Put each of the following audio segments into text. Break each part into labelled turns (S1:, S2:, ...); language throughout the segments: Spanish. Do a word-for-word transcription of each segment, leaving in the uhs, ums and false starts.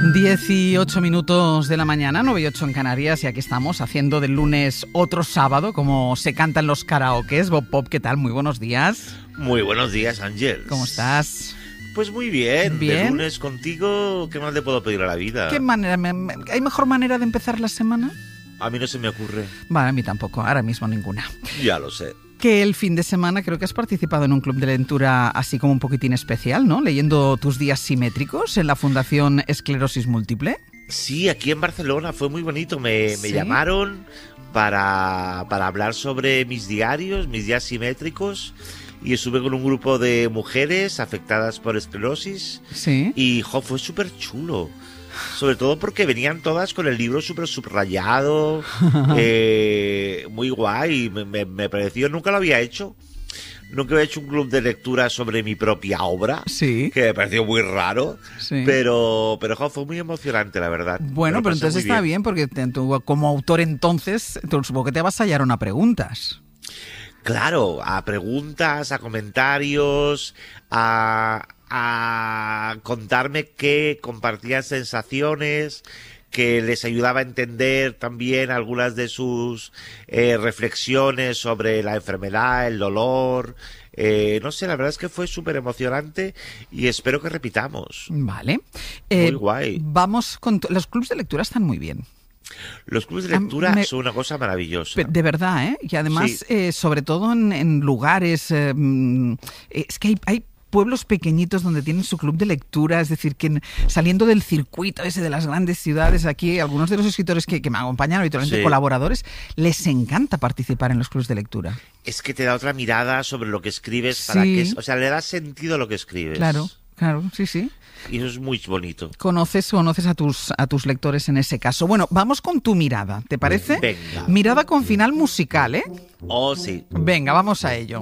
S1: dieciocho minutos de la mañana, nueve y ocho en Canarias, y aquí estamos haciendo del lunes otro sábado, como se cantan los karaokes. Bob Pop, ¿qué tal? Muy buenos días.
S2: Muy buenos días, Ángel.
S1: ¿Cómo estás?
S2: Pues muy bien.
S1: Bien.
S2: De lunes contigo, ¿qué más le puedo pedir a la vida?
S1: ¿Qué manera? ¿Hay mejor manera de empezar la semana?
S2: A mí no se me ocurre.
S1: Vale, a mí tampoco, ahora mismo ninguna.
S2: Ya lo sé.
S1: Que el fin de semana creo que has participado en un club de lectura así como un poquitín especial, ¿no? Leyendo tus días simétricos en la Fundación Esclerosis Múltiple.
S2: Sí, aquí en Barcelona fue muy bonito. Me,
S1: ¿Sí?
S2: me llamaron para, para hablar sobre mis diarios, mis días simétricos. Y estuve con un grupo de mujeres afectadas por esclerosis.
S1: Sí.
S2: Y jo, fue súper chulo. Sobre todo porque venían todas con el libro súper subrayado, eh, muy guay, me, me, me pareció, nunca lo había hecho, nunca había hecho un club de lectura sobre mi propia obra,
S1: Sí.
S2: que me pareció muy raro,
S1: Sí.
S2: pero, pero jo, fue muy emocionante, la verdad.
S1: Bueno,
S2: Me lo
S1: pero
S2: pasé
S1: entonces
S2: muy
S1: está bien, porque te- tú, como autor entonces, tú, supongo que te avasallaron a preguntas.
S2: Claro, a preguntas, a comentarios, a, a contarme que compartían sensaciones, que les ayudaba a entender también algunas de sus eh, reflexiones sobre la enfermedad, el dolor. Eh, no sé, la verdad es que fue súper emocionante y espero que repitamos.
S1: Vale.
S2: Muy guay.
S1: Vamos con... Los clubs de lectura están muy bien.
S2: Los clubes de lectura
S1: me-
S2: son una cosa maravillosa.
S1: Pe- De verdad, ¿eh? Y además,
S2: Sí.
S1: eh, sobre todo en, en lugares... eh, mm, eh, es que hay, hay pueblos pequeñitos donde tienen su club de lectura, es decir, que en- saliendo del circuito ese de las grandes ciudades, aquí algunos de los escritores que, que me acompañan habitualmente,
S2: Sí.
S1: colaboradores, les encanta participar en los clubs de lectura.
S2: Es que te da otra mirada sobre lo que escribes, para
S1: Sí.
S2: que, es- o sea, le da sentido a lo que escribes.
S1: Claro, claro, sí, sí.
S2: Y eso es muy bonito.
S1: Conoces conoces a tus a tus lectores en ese caso. Bueno, vamos con tu mirada, ¿te parece?
S2: Venga.
S1: Mirada con final musical, ¿eh?
S2: Oh, sí.
S1: Venga, vamos a ello.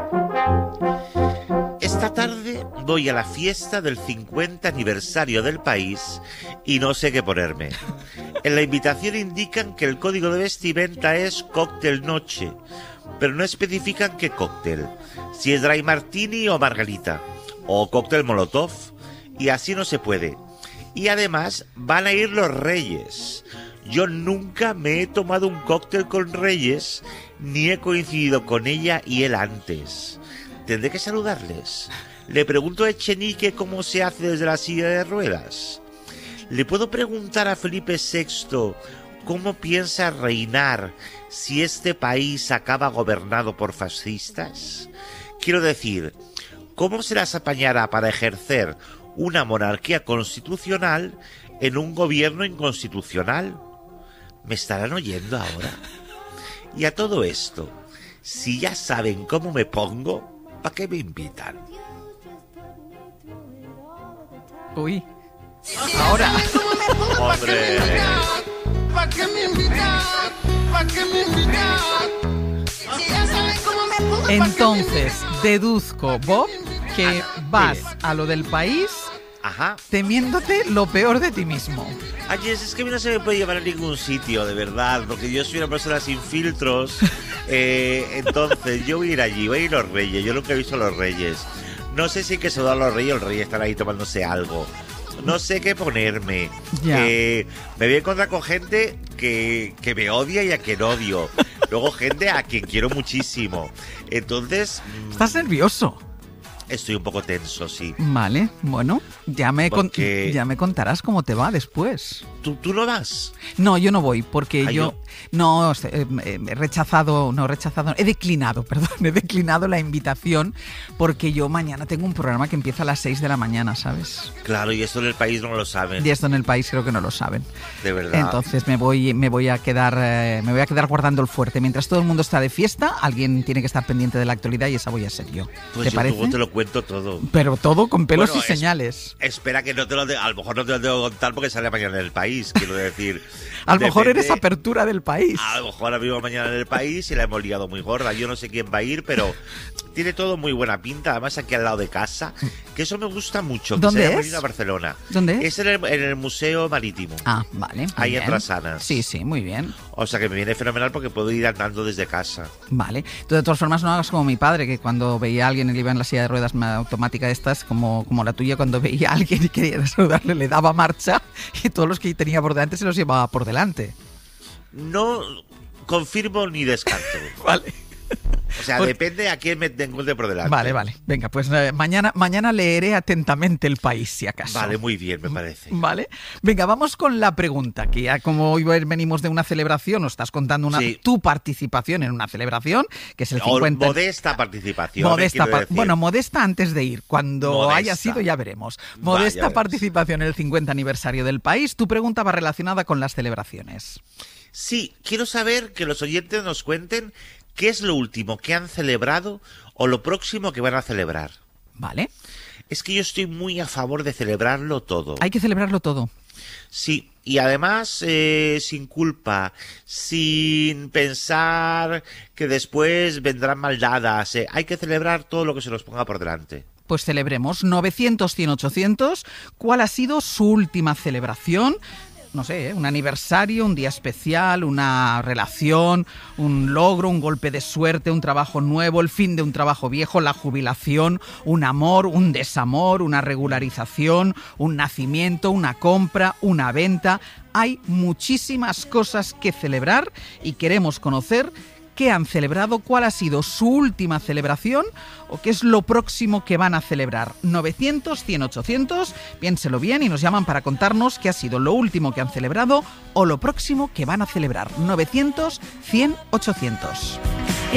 S2: Esta tarde voy a la fiesta del cincuenta aniversario del país y no sé qué ponerme. En la invitación indican que el código de vestimenta es cóctel noche, pero no especifican qué cóctel, si es dry martini o margarita, o cóctel molotov, y así no se puede. Y además van a ir los Reyes. Yo nunca me he tomado un cóctel con Reyes, ni he coincidido con ella y él antes. ¿Tendré que saludarles? ¿Le pregunto a Echenique cómo se hace desde la silla de ruedas? ¿Le puedo preguntar a Felipe sexto cómo piensa reinar si este país acaba gobernado por fascistas? Quiero decir, ¿cómo se las apañará para ejercer una monarquía constitucional en un gobierno inconstitucional? ¿Me estarán oyendo ahora? Y a todo esto, si ya saben cómo me pongo, ¿para qué me invitan?
S1: Uy. Ahora.
S2: Hombre,
S3: ¿Pa' qué me invitan? ¿Pa' qué me invitan? Si ya saben cómo me pongo, ¿pa' qué me
S1: Entonces,
S3: invitan?
S1: deduzco, Bob, que
S2: Ah,
S1: vas
S2: dime.
S1: a lo del país
S2: ajá.
S1: temiéndote lo peor de ti mismo.
S2: Ay, es es que a mí no se me puede llevar a ningún sitio, de verdad, porque yo soy una persona sin filtros. Eh, entonces, yo voy a ir allí, voy a ir a los Reyes. Yo nunca he visto a los Reyes. No sé si hay que saludar a los Reyes o los Reyes están ahí tomándose algo. No sé qué ponerme.
S1: Ya.
S2: Eh, me voy a encontrar con gente que, que me odia y a quien odio. Luego gente a quien quiero muchísimo. Entonces, mm,
S1: ¿Estás nervioso?
S2: estoy un poco tenso, sí.
S1: Vale, bueno, ya me, con-
S2: Porque-
S1: ya me contarás cómo te va después.
S2: ¿Tú, tú no vas?
S1: No, yo no voy, porque
S2: Ah,
S1: yo...
S2: yo-
S1: No, eh, eh, he rechazado, no he rechazado, he declinado, perdón, he declinado la invitación porque yo mañana tengo un programa que empieza a las seis de la mañana, ¿sabes?
S2: Claro, y esto en el país no lo saben.
S1: Y esto en el país creo que no lo saben.
S2: De verdad.
S1: Entonces me voy, me voy a quedar, eh, me voy a quedar guardando el fuerte. Mientras todo el mundo está de fiesta, alguien tiene que estar pendiente de la actualidad y esa voy a ser yo.
S2: Pues
S1: ¿Te
S2: yo
S1: parece?
S2: luego te lo cuento todo.
S1: Pero todo con pelos
S2: Bueno,
S1: y
S2: es-
S1: señales.
S2: Espera que no te lo de- a lo mejor no te lo tengo que contar porque sale mañana en el país, quiero decir.
S1: A lo mejor
S2: Depende-
S1: eres apertura del país.
S2: A lo mejor ahora mismo mañana en el país y la hemos liado muy gorda. Yo no sé quién va a ir, pero tiene todo muy buena pinta. Además, aquí al lado de casa, que eso me gusta mucho. Que
S1: ¿Dónde
S2: se haya
S1: es?
S2: venido a Barcelona.
S1: ¿Dónde es?
S2: Es en el, en el Museo Marítimo.
S1: Ah, vale. muy
S2: Ahí en
S1: bien.
S2: Trasanas.
S1: Sí, sí, muy bien.
S2: O sea que me viene fenomenal porque puedo ir andando desde casa.
S1: Vale. Tú, de todas formas, no hagas como mi padre, que cuando veía a alguien y le iba en la silla de ruedas las automáticas estas, como, como la tuya, cuando veía a alguien y quería saludarle, le daba marcha y todos los que tenía por delante se los llevaba por delante.
S2: No confirmo ni descarto.
S1: Vale.
S2: O sea,
S1: Pues,
S2: depende a quién me encuentre por delante.
S1: Vale, vale. Venga, pues eh, mañana, mañana leeré atentamente El País, si acaso.
S2: Vale, muy bien, me parece.
S1: Vale. Venga, vamos con la pregunta, que ya como hoy venimos de una celebración, nos estás contando una,
S2: Sí.
S1: tu participación en una celebración, que es el
S2: O
S1: cincuenta...
S2: modesta participación.
S1: Modesta,
S2: quiero
S1: pa-
S2: decir.
S1: bueno, modesta antes de ir. Cuando
S2: Modesta.
S1: haya sido ya veremos.
S2: Vaya,
S1: Modesta
S2: veremos.
S1: participación en el cincuenta aniversario del País. Tu pregunta va relacionada con las celebraciones.
S2: Sí, quiero saber que los oyentes nos cuenten qué es lo último que han celebrado o lo próximo que van a celebrar.
S1: ¿Vale?
S2: Es que yo estoy muy a favor de celebrarlo todo.
S1: Hay que celebrarlo todo.
S2: Sí, y además eh, sin culpa, sin pensar que después vendrán maldadas. eh. Hay que celebrar todo lo que se nos ponga por delante.
S1: Pues celebremos. novecientos, cien, ochocientos. ¿Cuál ha sido su última celebración? No sé, ¿eh? Un aniversario, un día especial, una relación, un logro, un golpe de suerte, un trabajo nuevo, el fin de un trabajo viejo, la jubilación, un amor, un desamor, una regularización, un nacimiento, una compra, una venta. Hay muchísimas cosas que celebrar y queremos conocer qué han celebrado, cuál ha sido su última celebración o qué es lo próximo que van a celebrar. novecientos, cien, ochocientos, piénselo bien y nos llaman para contarnos qué ha sido lo último que han celebrado o lo próximo que van a celebrar. novecientos, cien, ochocientos.